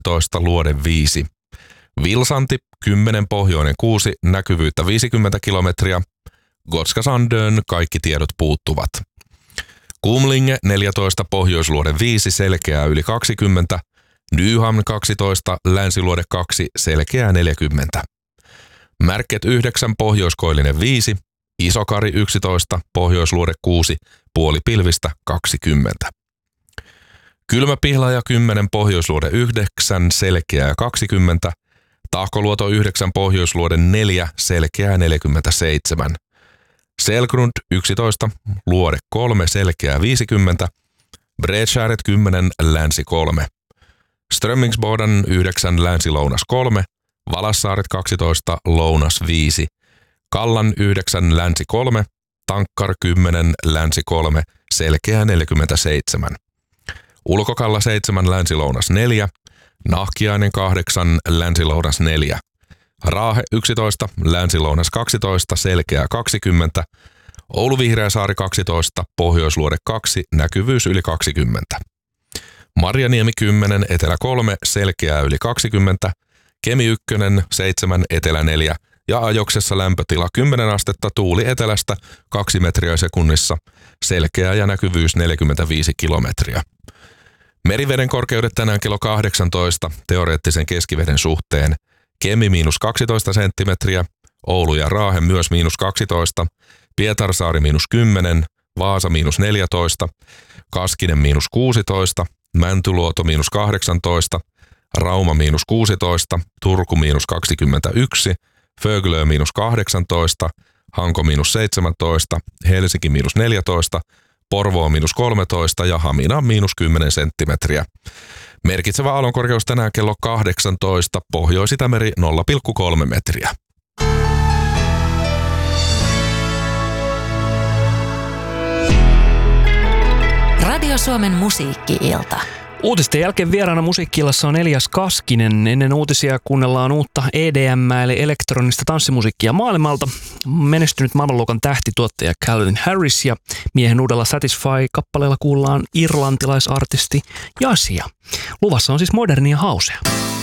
luode 5. Vilsanti 10, pohjoinen 6, näkyvyyttä 50 kilometriä. Gotska Sandön kaikki tiedot puuttuvat. Kumlinge 14, pohjoisluode 5, selkeää yli 20. Nyhamn 12, länsiluode 2, selkeää 40. Märket 9, pohjoiskoillinen 5, Isokari 11, pohjoisluode 6, puolipilvistä 20. Kylmäpihlaja 10, pohjoisluode 9, selkeää 20. Tahkoluoto 9, pohjoisluode 4, selkeää 47. Selgrund 11, luode 3, selkeää 50. Bredskäret 10, länsi 3. Strömmingsboden 9, länsi-lounas 3. Valassaaret 12, lounas 5. Kallan 9, länsi 3. Tankkar 10, länsi 3, selkeää 47. Ulkokalla 7, länsi-lounas 4. Nahkiainen 8, länsi-lounas 4. Raahe 11, länsi-lounas 12, selkeää 20. Oulu-Vihreäsaari 12, pohjoisluode 2, näkyvyys yli 20. Marjaniemi 10, etelä 3, selkeää yli 20. Kemi 1, 7, etelä 4 ja Ajoksessa lämpötila 10 astetta, tuuli etelästä 2 metriä sekunnissa, selkeää ja näkyvyys 45 kilometriä. Meriveden korkeudet tänään kello 18 teoreettisen keskiveden suhteen. Kemi -12 senttimetriä, Oulu ja Raahe myös -12, Pietarsaari -10, Vaasa -14, Kaskinen -16, Mäntyluoto -18, Rauma -16, Turku -21, Föglö -18, Hanko -17, Helsinki -14, Porvoo -13 ja Hamina -10 senttimetriä. Merkitsevä aallonkorkeus tänään kello 18, Pohjois-Itämeri 0,3 metriä. Radio Suomen musiikki-ilta. Uutisten jälkeen vieraana musiikki-illassa on Elias Kaskinen. Ennen uutisia kuunnellaan uutta EDM eli elektronista tanssimusiikkia maailmalta. Menestynyt maailmanluokan tähtituottaja Calvin Harris ja miehen uudella Satisfy-kappaleella kuullaan irlantilaisartisti Jasia. Luvassa on siis modernia housea.